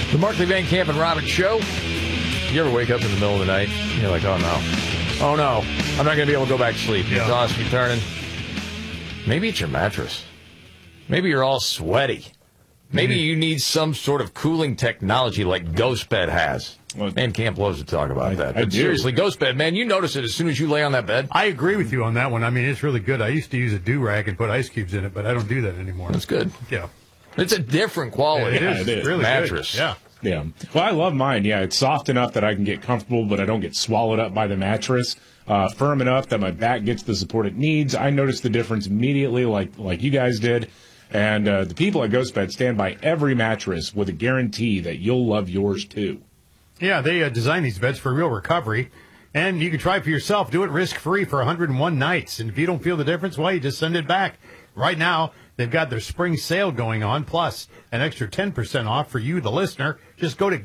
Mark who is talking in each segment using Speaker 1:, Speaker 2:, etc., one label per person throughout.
Speaker 1: The Markley, Van Camp, and Robbins Show. You ever wake up in the middle of the night and you're like, oh no, I'm not going to be able to go back to sleep. You're tossing, you're turning. Maybe it's your mattress. Maybe you're all sweaty. Maybe you need some sort of cooling technology like GhostBed has. Well, Van Camp loves to talk about that. But seriously, GhostBed, man, you notice it as soon as you lay on that bed.
Speaker 2: I agree with you on that one. I mean, it's really good. I used to use a do-rag and put ice cubes in it, but I don't do that anymore.
Speaker 1: That's good.
Speaker 2: Yeah.
Speaker 1: It's a different quality.
Speaker 2: Yeah, it is. Really
Speaker 1: mattress.
Speaker 2: Good.
Speaker 3: Yeah. Well, I love mine. Yeah, it's soft enough that I can get comfortable, but I don't get swallowed up by the mattress. Firm enough that my back gets the support it needs. I noticed the difference immediately, like you guys did. And the people at GhostBed stand by every mattress with a guarantee that you'll love yours too.
Speaker 2: Yeah, they design these beds for real recovery. And you can try it for yourself. Do it risk-free for 101 nights. And if you don't feel the difference, well, you just send it back. Right now, they've got their spring sale going on, plus an extra 10% off for you, the listener. Just go to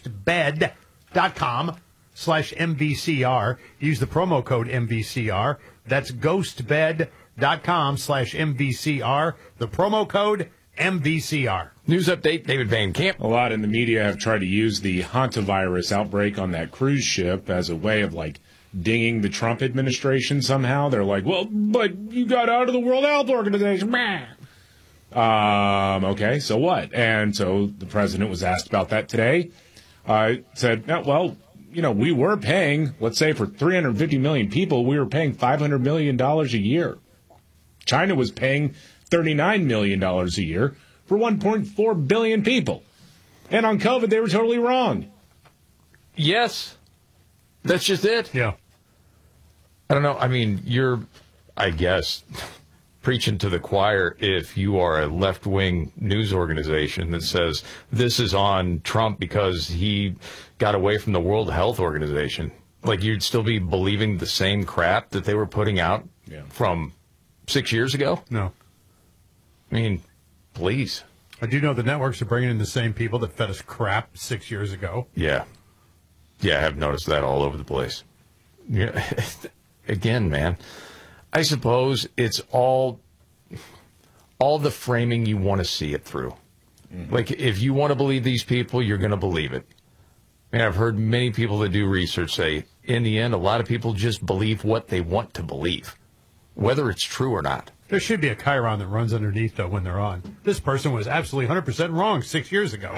Speaker 2: ghostbed.com/MVCR. Use the promo code MVCR. That's ghostbed.com/MVCR. The promo code MVCR.
Speaker 1: News update, David Van Camp.
Speaker 3: A lot in the media have tried to use the hantavirus outbreak on that cruise ship as a way of, dinging the Trump administration somehow. They're like, well, but you got out of the World Health Organization. Okay, so what? And so the president was asked about that today. Said, well, we were paying, let's say for 350 million people, we were paying $500 million a year. China was paying $39 million a year for 1.4 billion people. And on COVID, they were totally wrong.
Speaker 1: Yes. That's just it.
Speaker 2: Yeah.
Speaker 1: I don't know. I mean, you're, I guess, preaching to the choir if you are a left-wing news organization that says this is on Trump because he got away from the World Health Organization. Like, you'd still be believing the same crap that they were putting out from 6 years ago?
Speaker 2: No.
Speaker 1: I mean, please.
Speaker 2: I do know the networks are bringing in the same people that fed us crap 6 years ago.
Speaker 1: Yeah. Yeah, I have noticed that all over the place. Yeah. Again, man, I suppose it's all the framing you want to see it through. Mm-hmm. Like, if you want to believe these people, you're going to believe it. And I've heard many people that do research say, in the end, a lot of people just believe what they want to believe, whether it's true or not.
Speaker 2: There should be a chyron that runs underneath, though, when they're on. This person was absolutely 100% wrong 6 years ago.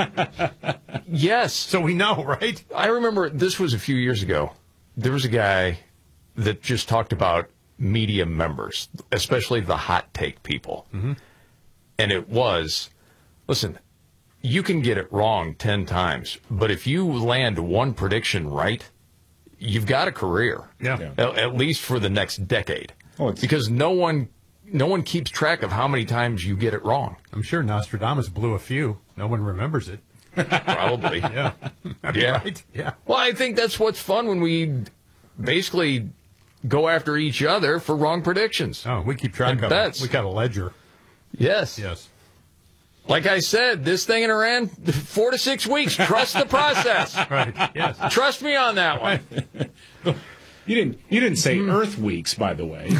Speaker 1: Yes.
Speaker 2: So we know, right?
Speaker 1: I remember this was a few years ago. There was a guy that just talked about media members, especially the hot take people. Mm-hmm. And it was, listen, you can get it wrong 10 times, but if you land one prediction right, you've got a career.
Speaker 2: Yeah.
Speaker 1: At least for the next decade. Because no one keeps track of how many times you get it wrong.
Speaker 2: I'm sure Nostradamus blew a few. No one remembers it.
Speaker 1: Probably.
Speaker 2: Yeah.
Speaker 1: Right?
Speaker 2: Yeah.
Speaker 1: Well, I think that's what's fun when we basically go after each other for wrong predictions.
Speaker 2: Oh, we keep track of
Speaker 1: bets.
Speaker 2: it. We got a ledger.
Speaker 1: Yes.
Speaker 2: Yes.
Speaker 1: Like I said, this thing in Iran, 4 to 6 weeks. Trust the process.
Speaker 2: Right. Yes.
Speaker 1: Trust me on that one.
Speaker 3: You didn't say Earth weeks, by the way.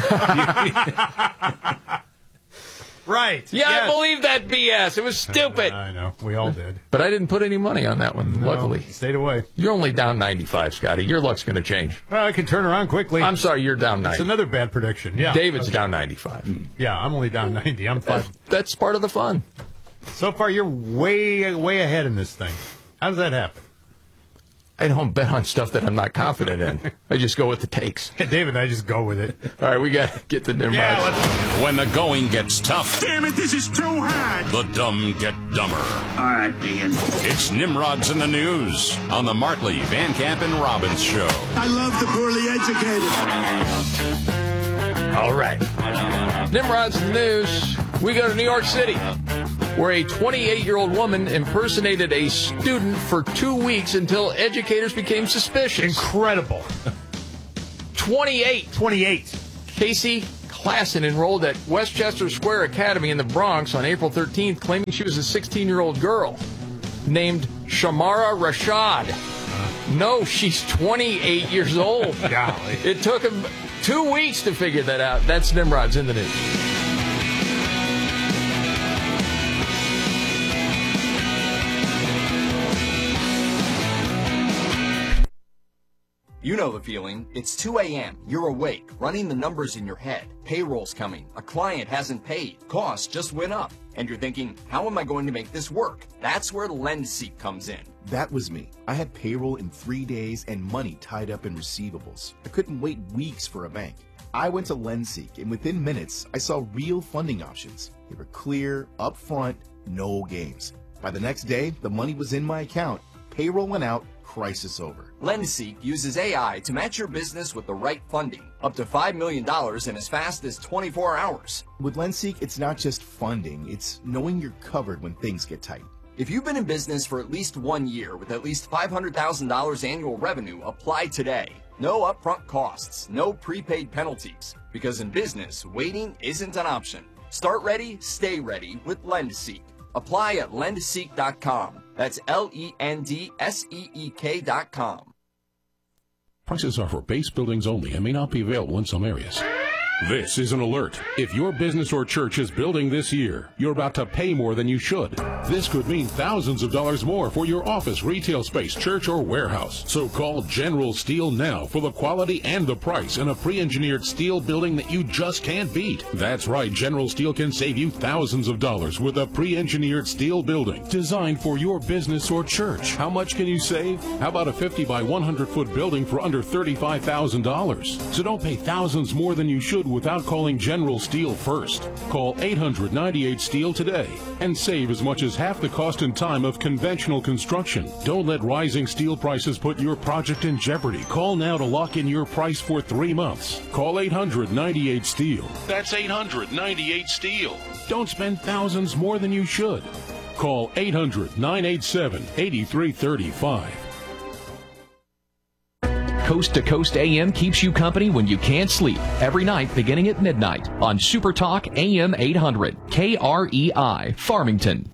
Speaker 2: Right.
Speaker 1: Yeah,
Speaker 2: yes.
Speaker 1: I believe that BS. It was stupid.
Speaker 2: I know. We all did.
Speaker 1: But I didn't put any money on that one, luckily.
Speaker 2: Stayed away.
Speaker 1: You're only down 95, Scotty. Your luck's going to change.
Speaker 2: Well, I can turn around quickly.
Speaker 1: I'm sorry, you're down 90.
Speaker 2: It's another bad prediction. Yeah.
Speaker 1: David's down 95.
Speaker 2: Yeah, I'm only down 90. I'm 5.
Speaker 1: That's part of the fun.
Speaker 2: So far, you're way ahead in this thing. How does that happen?
Speaker 1: I don't bet on stuff that I'm not confident in. I just go with the takes.
Speaker 2: David and I just go with it.
Speaker 1: All right, we got to get the Nimrods.
Speaker 4: When the going gets tough.
Speaker 5: Damn it, this is too hard.
Speaker 4: The dumb get dumber.
Speaker 5: All right, Ian.
Speaker 4: It's Nimrods in the News on the Markley, Van Camp, and Robbins Show.
Speaker 5: I love the poorly educated.
Speaker 1: All right. Nimrods in the News. We go to New York City, where a 28-year-old woman impersonated a student for 2 weeks until educators became suspicious.
Speaker 2: Incredible.
Speaker 1: 28. Casey Klassen enrolled at Westchester Square Academy in the Bronx on April 13th, claiming she was a 16-year-old girl named Shamara Rashad. No, she's 28 years old.
Speaker 2: Golly.
Speaker 1: It took him 2 weeks to figure that out. That's Nimrods in the News.
Speaker 6: You know the feeling. It's 2 a.m. You're awake, running the numbers in your head. Payroll's coming. A client hasn't paid. Costs just went up. And you're thinking, how am I going to make this work? That's where LendSeek comes in.
Speaker 7: That was me. I had payroll in 3 days and money tied up in receivables. I couldn't wait weeks for a bank. I went to LendSeek, and within minutes, I saw real funding options. They were clear, upfront, no games. By the next day, the money was in my account. Payroll went out. Crisis over.
Speaker 6: LendSeek uses AI to match your business with the right funding, up to $5 million in as fast as 24 hours.
Speaker 7: With LendSeek, it's not just funding, it's knowing you're covered when things get tight.
Speaker 6: If you've been in business for at least 1 year with at least $500,000 annual revenue, apply today. No upfront costs, no prepaid penalties, because in business, waiting isn't an option. Start ready, stay ready with LendSeek. Apply at lendseek.com. That's LENDSEEK.com.
Speaker 8: Prices are for base buildings only and may not be available in some areas. This is an alert. If your business or church is building this year, you're about to pay more than you should. This could mean thousands of dollars more for your office, retail space, church, or warehouse. So call General Steel now for the quality and the price in a pre-engineered steel building that you just can't beat. That's right, General Steel can save you thousands of dollars with a pre-engineered steel building designed for your business or church. How much can you save? How about a 50 by 100 foot building for under $35,000? So don't pay thousands more than you should without calling General Steel first. Call 800-98-STEEL today and save as much as half the cost and time of conventional construction. Don't let rising steel prices put your project in jeopardy. Call now to lock in your price for 3 months. Call 800-98-STEEL. That's 800-98-STEEL. Don't spend thousands more than you should. Call 800-987-8335.
Speaker 9: Coast to Coast AM keeps you company when you can't sleep. Every night beginning at midnight on Super Talk AM 800. KREI, Farmington.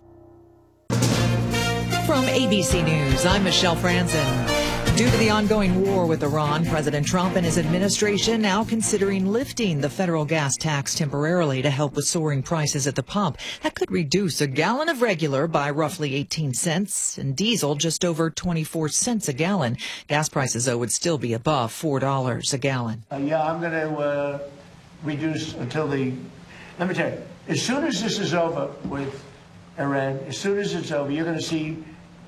Speaker 10: From ABC News, I'm Michelle Franzen. Due to the ongoing war with Iran, President Trump and his administration now considering lifting the federal gas tax temporarily to help with soaring prices at the pump. That could reduce a gallon of regular by roughly 18 cents and diesel just over 24 cents a gallon. Gas prices, though, would still be above $4 a gallon.
Speaker 11: I'm going to reduce until let me tell you, as soon as this is over with Iran, as soon as it's over, you're going to see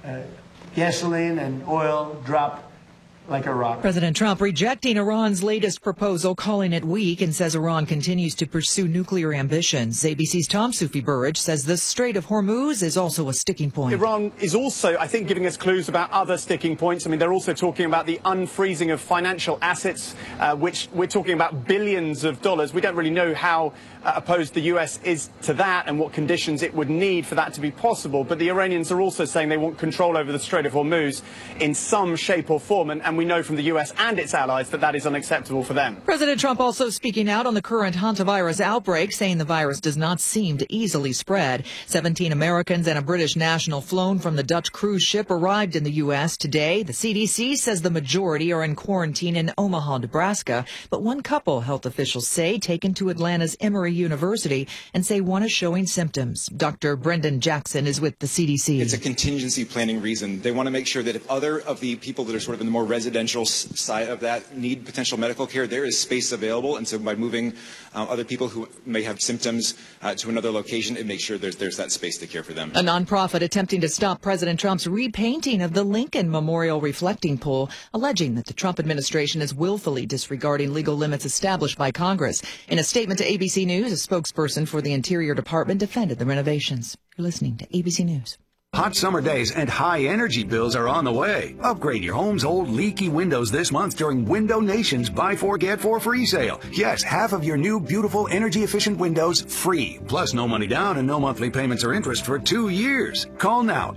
Speaker 11: gasoline and oil drop like a rock.
Speaker 10: President Trump rejecting Iran's latest proposal, calling it weak, and says Iran continues to pursue nuclear ambitions. ABC's Tom Soufi-Burridge says the Strait of Hormuz is also a sticking point.
Speaker 12: Iran is also, I think, giving us clues about other sticking points. I mean, they're also talking about the unfreezing of financial assets, which we're talking about billions of dollars. We don't really know how opposed the U.S. is to that and what conditions it would need for that to be possible. But the Iranians are also saying they want control over the Strait of Hormuz in some shape or form. And we know from the U.S. and its allies that that is unacceptable for them.
Speaker 10: President Trump also speaking out on the current hantavirus outbreak, saying the virus does not seem to easily spread. 17 Americans and a British national flown from the Dutch cruise ship arrived in the U.S. today. The CDC says the majority are in quarantine in Omaha, Nebraska. But one couple, health officials say, taken to Atlanta's Emory University and say one is showing symptoms. Dr. Brendan Jackson is with the CDC.
Speaker 13: It's a contingency planning reason. They want to make sure that if other of the people that are sort of in the more residential side of that need potential medical care, there is space available. And so by moving other people who may have symptoms to another location, it makes sure there's that space to care for them.
Speaker 10: A nonprofit attempting to stop President Trump's repainting of the Lincoln Memorial reflecting pool, alleging that the Trump administration is willfully disregarding legal limits established by Congress. In a statement to ABC News, a spokesperson for the Interior Department defended the renovations. You're listening to ABC News.
Speaker 14: Hot summer days and high energy bills are on the way. Upgrade your home's old leaky windows this month during Window Nation's Buy 4 Get 4 free sale. Yes, half of your new beautiful energy efficient windows free. Plus no money down and no monthly payments or interest for 2 years. Call now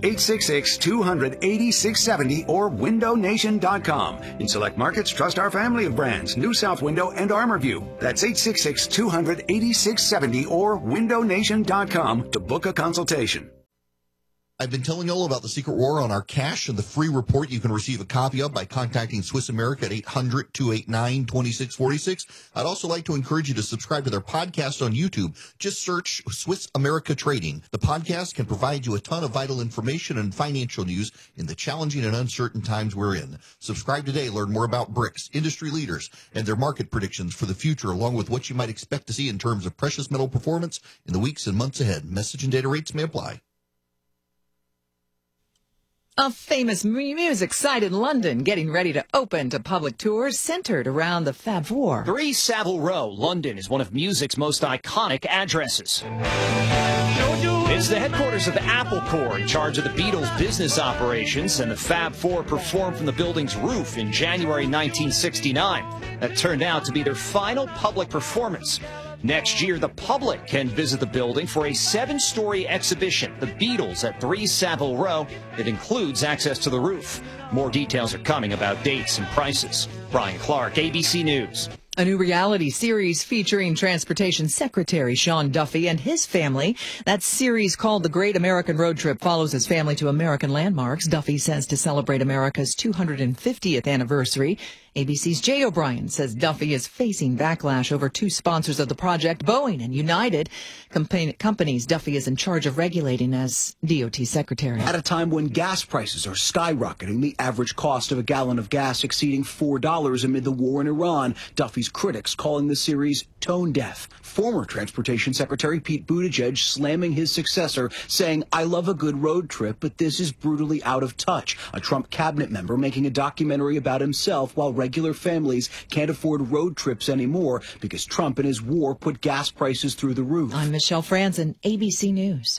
Speaker 14: 866-200-8670 or windownation.com. In select markets, trust our family of brands, New South Window and ArmorView. That's 866-200-8670 or windownation.com to book a consultation.
Speaker 15: I've been telling you all about the Secret War on our cash and the free report you can receive a copy of by contacting Swiss America at 800-289-2646. I'd also like to encourage you to subscribe to their podcast on YouTube. Just search Swiss America Trading. The podcast can provide you a ton of vital information and financial news in the challenging and uncertain times we're in. Subscribe today. Learn more about BRICS, industry leaders, and their market predictions for the future, along with what you might expect to see in terms of precious metal performance in the weeks and months ahead. Message and data rates may apply.
Speaker 10: A famous music site in London getting ready to open to public tours centered around the Fab Four.
Speaker 16: 3 Savile Row, London, is one of music's most iconic addresses. It's the headquarters of Apple Corps, in charge of the Beatles' business operations, and the Fab Four performed from the building's roof in January 1969. That turned out to be their final public performance. Next year, the public can visit the building for a 7-story exhibition, The Beatles at 3 Savile Row. It includes access to the roof. More details are coming about dates and prices. Brian Clark, ABC News.
Speaker 10: A new reality series featuring Transportation Secretary Sean Duffy and his family. That series, called The Great American Road Trip, follows his family to American landmarks. Duffy says to celebrate America's 250th anniversary. ABC's Jay O'Brien says Duffy is facing backlash over 2 sponsors of the project, Boeing and United, companies Duffy is in charge of regulating as DOT Secretary.
Speaker 17: At a time when gas prices are skyrocketing, the average cost of a gallon of gas exceeding $4 amid the war in Iran, Duffy's critics calling the series tone deaf. Former Transportation Secretary Pete Buttigieg slamming his successor, saying, "I love a good road trip, but this is brutally out of touch." A Trump cabinet member making a documentary about himself while regular families can't afford road trips anymore because Trump and his war put gas prices through the roof.
Speaker 10: I'm Michelle Franzen, ABC News.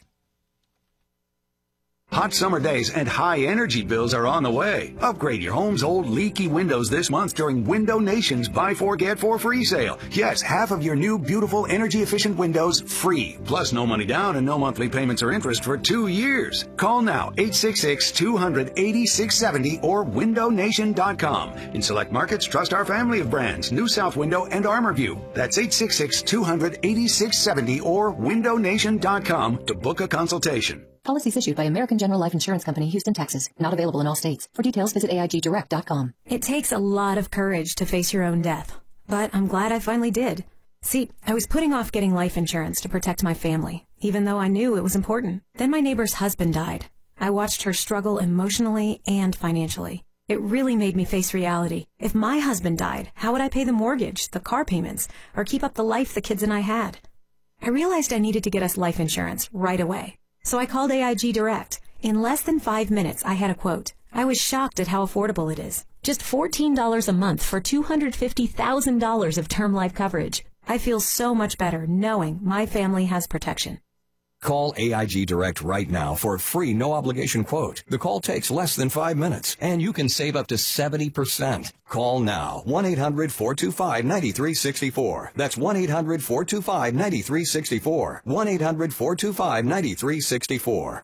Speaker 14: Hot summer days and high energy bills are on the way. Upgrade your home's old leaky windows this month during Window Nation's Buy 4 Get 4 free sale. Yes, half of your new beautiful energy efficient windows free. Plus no money down and no monthly payments or interest for 2 years. Call now 866-200-8670 or windownation.com. In select markets, trust our family of brands, New South Window and ArmorView. That's 866-200-8670 or windownation.com to book a consultation.
Speaker 18: Policies issued by American General Life Insurance Company, Houston, Texas. Not available in all states. For details, visit AIGdirect.com.
Speaker 19: It takes a lot of courage to face your own death, but I'm glad I finally did. See, I was putting off getting life insurance to protect my family, even though I knew it was important. Then my neighbor's husband died. I watched her struggle emotionally and financially. It really made me face reality. If my husband died, how would I pay the mortgage, the car payments, or keep up the life the kids and I had? I realized I needed to get us life insurance right away. So I called AIG Direct. In less than 5 minutes, I had a quote. I was shocked at how affordable it is. Just $14 a month for $250,000 of term life coverage. I feel so much better knowing my family has protection.
Speaker 20: Call AIG Direct right now for a free no-obligation quote. The call takes less than 5 minutes, and you can save up to 70%. Call now. 1-800-425-9364. That's 1-800-425-9364. 1-800-425-9364.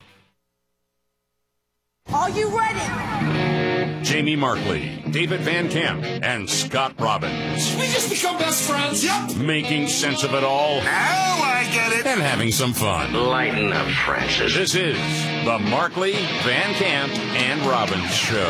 Speaker 21: Are you ready?
Speaker 4: Jamie Markley, David Van Camp, and Scott Robbins.
Speaker 5: We just become best friends. Yep.
Speaker 4: Making sense of it all.
Speaker 5: Now I get it.
Speaker 4: And having some fun.
Speaker 5: Lighten up, Francis.
Speaker 4: This is the Markley, Van Camp, and Robbins Show.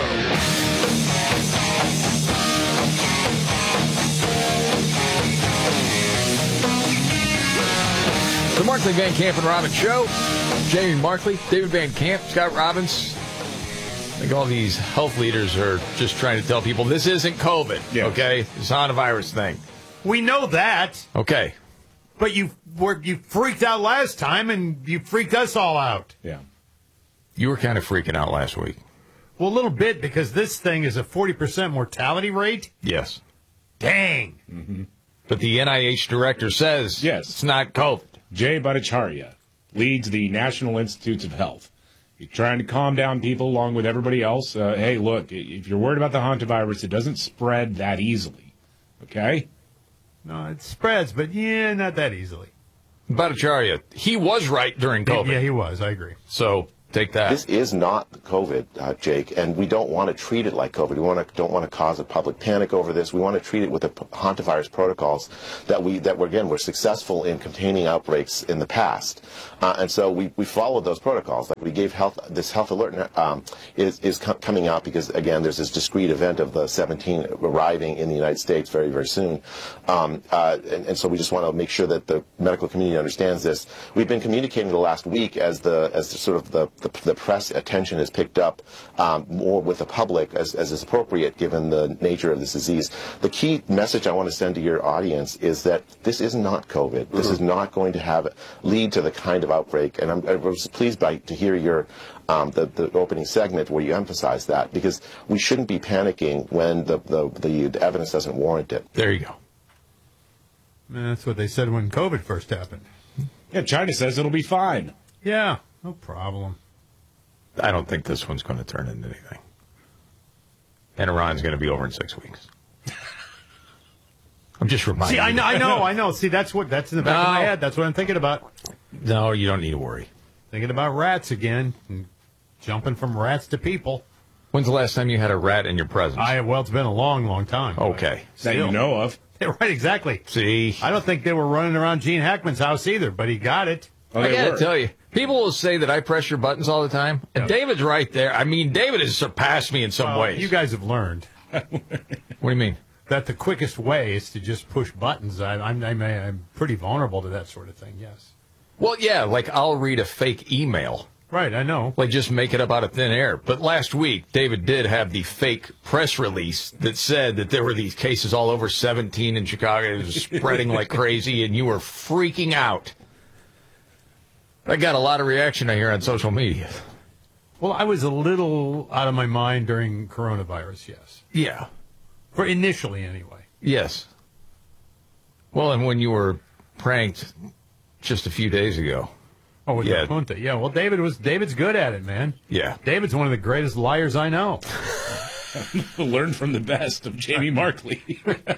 Speaker 1: The Markley, Van Camp, and Robbins Show. Jamie Markley, David Van Camp, Scott Robbins. I think all these health leaders are just trying to tell people this isn't COVID, okay? It's not a virus thing.
Speaker 2: We know that.
Speaker 1: Okay.
Speaker 2: But you freaked out last time, and you freaked us all out.
Speaker 3: Yeah.
Speaker 1: You were kind of freaking out last week.
Speaker 2: Well, a little bit, because this thing is a 40% mortality rate.
Speaker 1: Yes.
Speaker 2: Dang.
Speaker 3: Mm-hmm.
Speaker 1: But the NIH director says it's not COVID.
Speaker 3: Jay Bhattacharya leads the National Institutes of Health. He's trying to calm down people along with everybody else. Hey, look, if you're worried about the hantavirus, it doesn't spread that easily. Okay?
Speaker 2: No, it spreads, but not that easily.
Speaker 1: Bhattacharya, he was right during COVID.
Speaker 2: Yeah, he was. I agree.
Speaker 1: So Take that.
Speaker 7: This is not COVID, Jake, and we don't want to treat it like COVID. We don't want to cause a public panic over this. We want to treat it with the hantavirus protocols that we're successful in containing outbreaks in the past, and so we followed those protocols. Like we gave this health alert is coming out because again there's this discrete event of the 17 arriving in the United States very, very soon, and so we just want to make sure that the medical community understands this. We've been communicating the last week as the press attention is picked up more with the public as is appropriate given the nature of this disease. The key message I want to send to your audience is that this is not COVID. This is not going to lead to the kind of outbreak. And I was pleased to hear your the opening segment where you emphasize that, because we shouldn't be panicking when the evidence doesn't warrant it.
Speaker 1: There you go.
Speaker 2: That's what they said when COVID first happened.
Speaker 3: Yeah, China says it'll be fine.
Speaker 2: Yeah, no problem.
Speaker 1: I don't think this one's going to turn into anything. And Iran's going to be over in 6 weeks. I'm just reminding you.
Speaker 2: See, I know. See, that's in the back of my head. That's what I'm thinking about.
Speaker 1: No, you don't need to worry.
Speaker 2: Thinking about rats again, and jumping from rats to people.
Speaker 1: When's the last time you had a rat in your presence?
Speaker 2: Well, it's been a long, long time.
Speaker 1: Okay.
Speaker 3: That you know of.
Speaker 2: Right, exactly.
Speaker 1: See?
Speaker 2: I don't think they were running around Gene Hackman's house either, but he got it.
Speaker 1: I got to tell you, people will say that I press your buttons all the time, and David's right there. I mean, David has surpassed me in some ways.
Speaker 2: You guys have learned.
Speaker 1: What do you mean?
Speaker 2: That the quickest way is to just push buttons. I'm pretty vulnerable to that sort of thing, yes.
Speaker 1: Well, yeah, like I'll read a fake email.
Speaker 2: Right, I know.
Speaker 1: Like just make it up out of thin air. But last week, David did have the fake press release that said that there were these cases all over 17 in Chicago. It was spreading like crazy, and you were freaking out. I got a lot of reaction I hear on social media.
Speaker 2: Well, I was a little out of my mind during coronavirus, yes.
Speaker 1: Yeah.
Speaker 2: For initially, anyway.
Speaker 1: Yes. Well, and when you were pranked just a few days ago.
Speaker 2: Oh, with the Junta. Yeah, well, David's good at it, man.
Speaker 1: Yeah.
Speaker 2: David's one of the greatest liars I know.
Speaker 3: Learn from the best of Jamie Markley.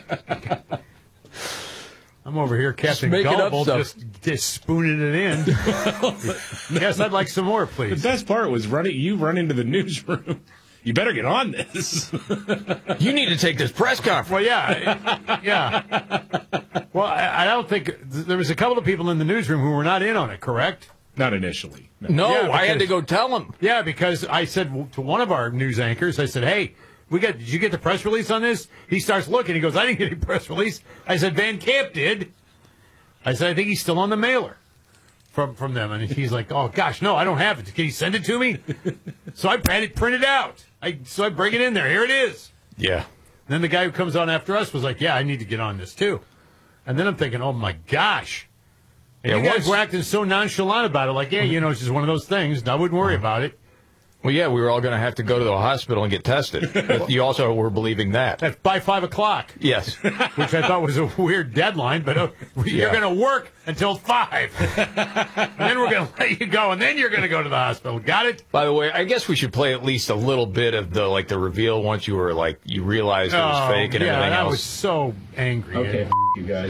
Speaker 2: I'm over here, Captain Gullible, just spooning it in. Yes, I'd like some more, please.
Speaker 3: The best part was you run into the newsroom. You better get on this.
Speaker 1: You need to take this press conference.
Speaker 2: Well, yeah. Well, I don't think there was a couple of people in the newsroom who were not in on it, correct?
Speaker 3: Not initially.
Speaker 1: No, I had to go tell them.
Speaker 2: Yeah, because I said to one of our news anchors, I said, hey, did you get the press release on this? He starts looking. He goes, I didn't get any press release. I said, Van Camp did. I said, I think he's still on the mailer from them. And he's like, oh, gosh, no, I don't have it. Can you send it to me? So I had it printed out. So I bring it in there. Here it is.
Speaker 1: Yeah.
Speaker 2: And then the guy who comes on after us was like, yeah, I need to get on this too. And then I'm thinking, oh, my gosh. And you guys were acting so nonchalant about it. Like, yeah, it's just one of those things. I wouldn't worry about it.
Speaker 1: Well, yeah, we were all going to have to go to the hospital and get tested. But you also were believing that.
Speaker 2: By 5 o'clock.
Speaker 1: Yes.
Speaker 2: Which I thought was a weird deadline, but you're going to work until 5. And then we're going to let you go, and then you're going to go to the hospital. Got it?
Speaker 1: By the way, I guess we should play at least a little bit of the reveal once you were you realized it was fake and everything else.
Speaker 2: I was so angry.
Speaker 3: Okay, you guys.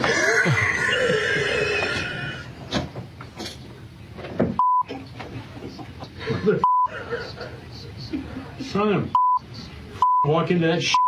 Speaker 2: Son of a walk into that shit.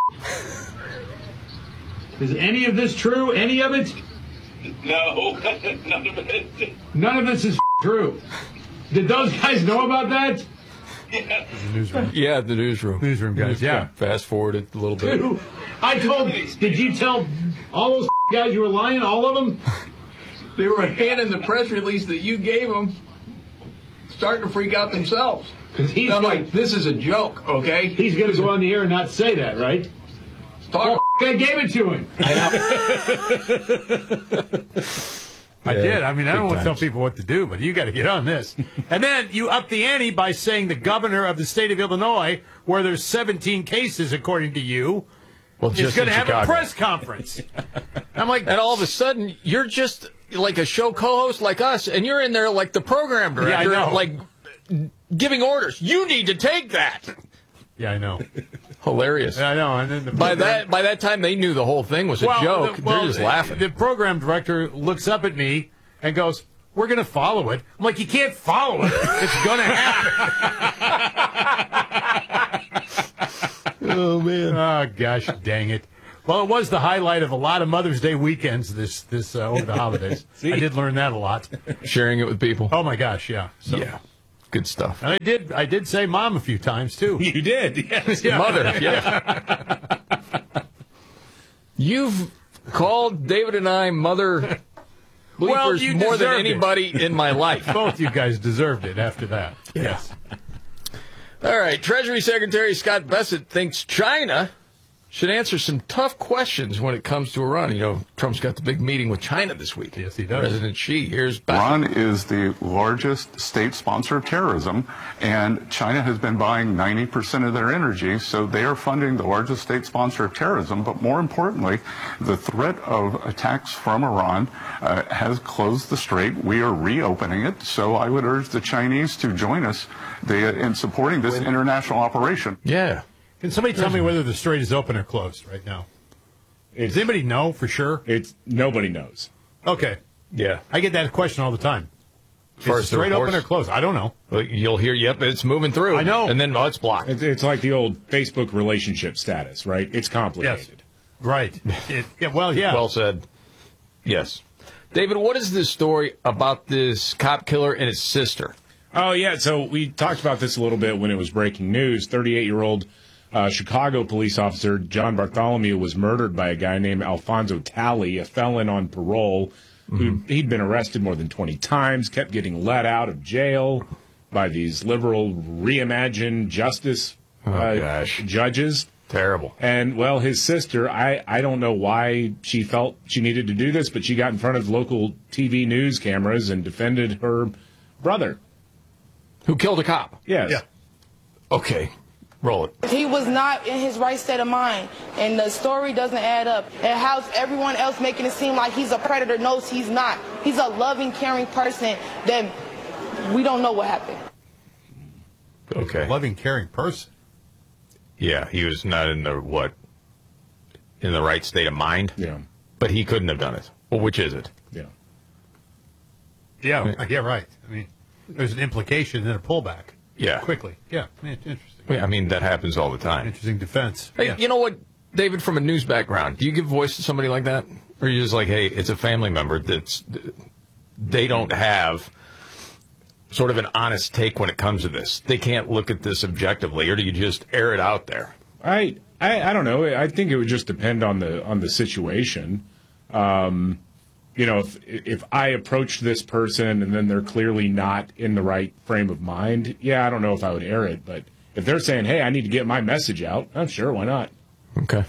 Speaker 2: Is any of this true? Any of it?
Speaker 5: No, none of it.
Speaker 2: None of this is true. Did those guys know about that?
Speaker 5: Yeah.
Speaker 2: The newsroom.
Speaker 1: Yeah, the newsroom.
Speaker 2: Newsroom guys, yeah.
Speaker 1: Fast forward it a little bit.
Speaker 2: Dude, did you tell all those guys you were lying, all of them?
Speaker 22: They were handing the press release that you gave them, starting to freak out themselves. I'm like, this is a joke, okay?
Speaker 2: He's going to go on the air and not say that, right?
Speaker 22: Talk.
Speaker 2: I gave it to him. I did. I mean, I don't want to tell people what to do, but you got to get on this. And then you up the ante by saying the governor of the state of Illinois, where there's 17 cases, according to you, is going to have a press conference. I'm like,
Speaker 1: and all of a sudden, you're just like a show co-host like us, and you're in there like the program director,
Speaker 2: yeah, I know.
Speaker 1: like giving orders. You need to take that.
Speaker 2: Yeah, I know.
Speaker 1: Hilarious.
Speaker 2: Yeah, I know. And then
Speaker 1: by that time, they knew the whole thing was a joke. They're just laughing.
Speaker 2: The program director looks up at me and goes, we're going to follow it. I'm like, you can't follow it. It's going to happen.
Speaker 1: Oh, man.
Speaker 2: Oh, gosh, dang it. Well, it was the highlight of a lot of Mother's Day weekends this over the holidays. I did learn that a lot.
Speaker 1: Sharing it with people.
Speaker 2: Oh, my gosh, yeah. So,
Speaker 1: yeah. Good stuff.
Speaker 2: And I did say mom a few times, too.
Speaker 3: You did, yes.
Speaker 2: Yeah.
Speaker 1: Mother, yeah. You've called David and I mother bleepers more than anybody in my life.
Speaker 2: Both you guys deserved it after that.
Speaker 1: Yeah.
Speaker 2: Yes.
Speaker 1: All right. Treasury Secretary Scott Bessent thinks China should answer some tough questions when it comes to Iran. You know, Trump's got the big meeting with China this week.
Speaker 2: Yes, he does.
Speaker 1: President Xi. Here's Bessent.
Speaker 6: Iran is the largest state sponsor of terrorism, and China has been buying 90% of their energy, so they are funding the largest state sponsor of terrorism. But more importantly, the threat of attacks from Iran has closed the strait. We are reopening it, so I would urge the Chinese to join us in supporting this international operation.
Speaker 1: Yeah.
Speaker 2: Can somebody tell me whether the strait is open or closed right now? Does anybody know for sure?
Speaker 3: Nobody knows.
Speaker 2: Okay.
Speaker 1: Yeah.
Speaker 2: I get that question all the time. Is
Speaker 1: Far
Speaker 2: the
Speaker 1: as the
Speaker 2: strait open
Speaker 1: reports?
Speaker 2: or closed? I don't know.
Speaker 1: Well, you'll hear, yep, it's moving through.
Speaker 2: I know.
Speaker 1: And then, it's blocked.
Speaker 3: It's like the old Facebook relationship status, right? It's complicated.
Speaker 2: Yes. Right. Yeah.
Speaker 1: Well said. Yes. David, what is this story about this cop killer and his sister?
Speaker 3: Oh, yeah. So we talked about this a little bit when it was breaking news. 38-year-old Chicago police officer John Bartholomew was murdered by a guy named Alfonso Talley, a felon on parole. He'd been arrested more than 20 times, kept getting let out of jail by these liberal reimagined justice judges.
Speaker 1: Terrible.
Speaker 3: And, well, his sister, I don't know why she felt she needed to do this, but she got in front of local TV news cameras and defended her brother.
Speaker 1: Who killed a cop?
Speaker 3: Yes.
Speaker 2: Yeah.
Speaker 1: Okay. Roll it.
Speaker 8: He was not in his right state of mind, and the story doesn't add up. And how everyone else making it seem like he's a predator knows he's not. He's a loving, caring person that we don't know what happened.
Speaker 1: Okay.
Speaker 2: Loving, caring person.
Speaker 1: Yeah, he was not in the right state of mind.
Speaker 3: Yeah.
Speaker 1: But he couldn't have done it. Well, which is it?
Speaker 3: Yeah.
Speaker 2: Yeah, right. I mean, there's an implication and a pullback.
Speaker 1: Yeah.
Speaker 2: Quickly. Yeah. Interesting.
Speaker 1: I mean, that happens all the time.
Speaker 2: Interesting defense.
Speaker 1: Hey,
Speaker 2: Yeah.
Speaker 1: you know what, David, from a news background, do you give voice to somebody like that? Or are you just like, hey, it's a family member they don't have sort of an honest take when it comes to this? They can't look at this objectively, or do you just air it out there?
Speaker 3: I don't know. I think it would just depend on the situation. If I approached this person and then they're clearly not in the right frame of mind, I don't know if I would air it. But if they're saying, hey, I need to get my message out, I'm sure, why not?
Speaker 1: Okay.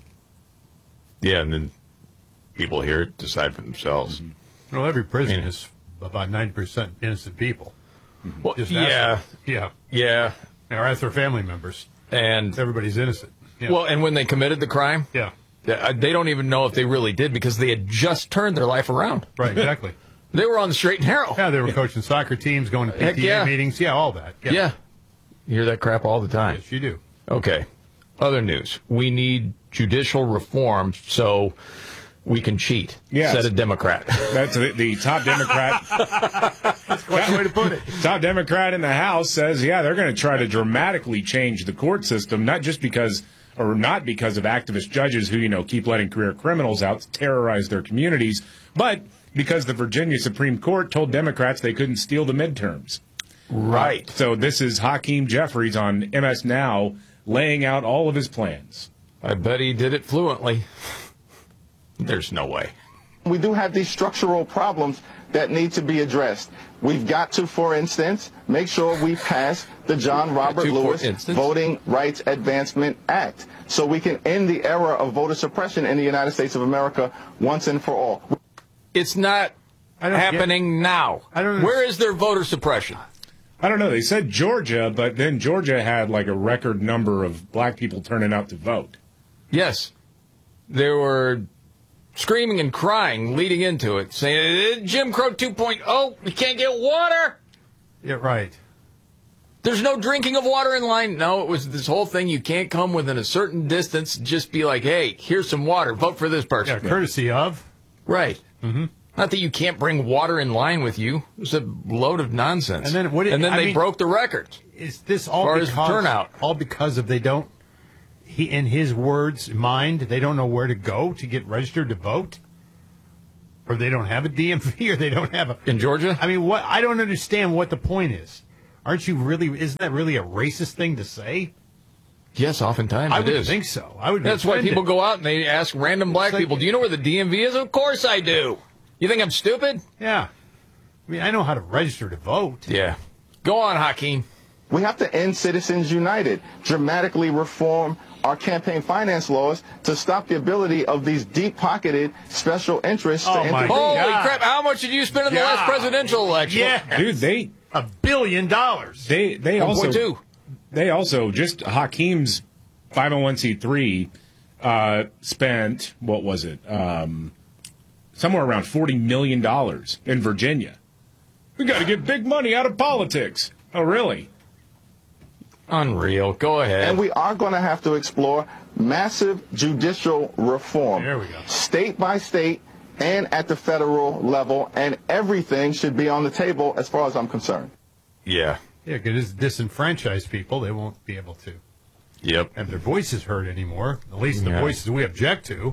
Speaker 1: Yeah, and then people hear it, decide for themselves.
Speaker 2: Mm-hmm. Well, every prison is about 90% innocent people.
Speaker 1: Well,
Speaker 2: Just
Speaker 1: yeah.
Speaker 2: Yeah. Or their family members.
Speaker 1: And
Speaker 2: everybody's innocent. Yeah.
Speaker 1: Well, and when they committed the crime, they don't even know if they really did because they had just turned their life around.
Speaker 2: Right, exactly.
Speaker 1: They were on the straight and narrow.
Speaker 2: Yeah, they were coaching soccer teams, going to PTA meetings. Yeah, all that.
Speaker 1: Yeah. You hear that crap all the time.
Speaker 2: Yes, you do.
Speaker 1: Okay. Other news. We need judicial reform so we can cheat.
Speaker 3: Yes.
Speaker 1: Said a Democrat.
Speaker 3: That's the top Democrat.
Speaker 2: That's quite a way to put it.
Speaker 3: Top Democrat in the House says, they're going to try to dramatically change the court system, not because of activist judges who, keep letting career criminals out to terrorize their communities, but because the Virginia Supreme Court told Democrats they couldn't steal the midterms.
Speaker 1: Right.
Speaker 3: So this is Hakeem Jeffries on MS Now laying out all of his plans.
Speaker 1: I bet he did it fluently. There's no way.
Speaker 23: We do have these structural problems that need to be addressed. We've got to, for instance, make sure we pass the John Robert Lewis Voting Rights Advancement Act so we can end the era of voter suppression in the United States of America once and for all.
Speaker 1: It's not happening now. Where is their voter suppression?
Speaker 3: I don't know. They said Georgia, but then Georgia had like a record number of black people turning out to vote.
Speaker 1: Yes. They were screaming and crying leading into it, saying, Jim Crow 2.0, we can't get water.
Speaker 2: Yeah, right.
Speaker 1: There's no drinking of water in line. No, it was this whole thing. You can't come within a certain distance. Just be like, hey, here's some water. Vote for this person.
Speaker 2: Yeah, courtesy of.
Speaker 1: Right.
Speaker 2: Mm-hmm.
Speaker 1: Not that you can't bring water in line with you. It was a load of nonsense.
Speaker 2: And then
Speaker 1: they broke the record.
Speaker 2: Is this all
Speaker 1: as far as turnout?
Speaker 2: All because of in his words, mind, they don't know where to go to get registered to vote? Or they don't have a DMV, or they don't have a...
Speaker 1: In Georgia?
Speaker 2: I mean, I don't understand what the point is. Isn't that really a racist thing to say?
Speaker 1: Yes, oftentimes
Speaker 2: I
Speaker 1: it
Speaker 2: would
Speaker 1: is.
Speaker 2: think so.
Speaker 1: That's why people go out and they ask random black people, do you know where the DMV is? Of course I do. You think I'm stupid?
Speaker 2: Yeah. I mean, I know how to register to vote.
Speaker 1: Yeah. Go on, Hakeem.
Speaker 23: We have to end Citizens United, dramatically reform our campaign finance laws to stop the ability of these deep-pocketed special interests to intervene.
Speaker 1: Holy crap, how much did you spend in the last presidential election?
Speaker 2: Yeah.
Speaker 3: Dude,
Speaker 2: $1 billion.
Speaker 3: They also, just Hakeem's 501c3 spent, what was it, somewhere around $40 million in Virginia. We got to get big money out of politics. Oh, really?
Speaker 1: Unreal. Go ahead.
Speaker 23: And we are going to have to explore massive judicial reform.
Speaker 2: There we go.
Speaker 23: State by state and at the federal level, and everything should be on the table as far as I'm concerned.
Speaker 1: Yeah.
Speaker 2: Yeah, because disenfranchised people, they won't be able to have their voices heard anymore, at least the voices we object to.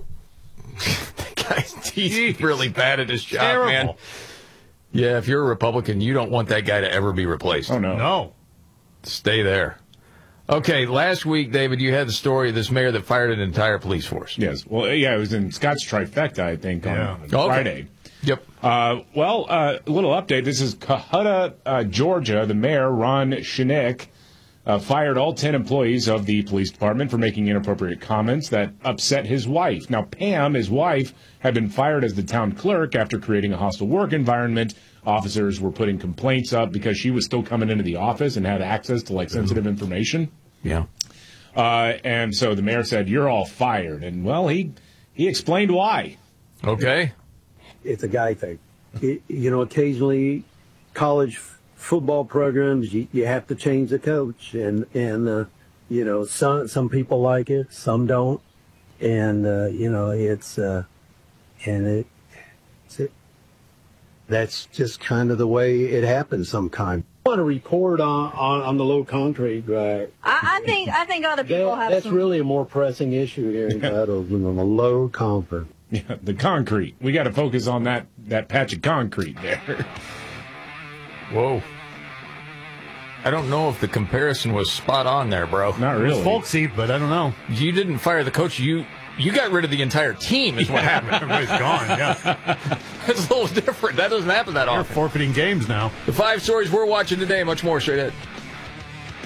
Speaker 1: He's really bad at his job,
Speaker 2: terrible.
Speaker 1: Man. Yeah, if you're a Republican, you don't want that guy to ever be replaced.
Speaker 3: Oh, no.
Speaker 2: No.
Speaker 1: Stay there. Okay, last week, David, you had the story of this mayor that fired an entire police force.
Speaker 3: Yes. Well, yeah, it was in Scott's Trifecta, I think, on Friday.
Speaker 1: Yep.
Speaker 3: A little update. This is Cohutta, Georgia. The mayor, Ron Shinick, fired all 10 employees of the police department for making inappropriate comments that upset his wife. Now, Pam, his wife, had been fired as the town clerk after creating a hostile work environment. Officers were putting complaints up because she was still coming into the office and had access to, sensitive information.
Speaker 1: Yeah.
Speaker 3: And so the mayor said, "You're all fired." And, well, he explained why.
Speaker 1: Okay.
Speaker 9: It's a guy thing. Occasionally college football programs, you have to change the coach. And some people like it, some don't. And, that's just kind of the way it happens sometimes. I want to report on the low concrete drag.
Speaker 11: I think other people have
Speaker 9: that's
Speaker 11: some...
Speaker 9: really a more pressing issue here in Colorado than the low concrete.
Speaker 3: Yeah, the concrete. We got to focus on that patch of concrete there.
Speaker 1: Whoa. I don't know if the comparison was spot on there, bro.
Speaker 3: Not really.
Speaker 2: It was folksy, but I don't know.
Speaker 1: You didn't fire the coach. You got rid of the entire team is what happened.
Speaker 2: Everybody's gone, yeah.
Speaker 1: That's a little different. That doesn't happen that often.
Speaker 2: You're forfeiting games now.
Speaker 1: The 5 stories we're watching today, much more straight ahead.